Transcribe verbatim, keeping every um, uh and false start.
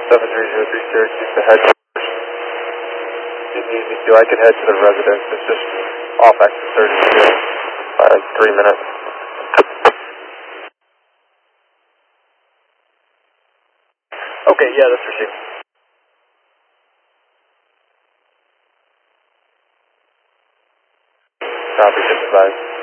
seven three zero three Syracuse to head. If you need me to, I can head to the residence. It's just off exit thirty-two by like three minutes. Okay, yeah, that's received. Copy, just advised.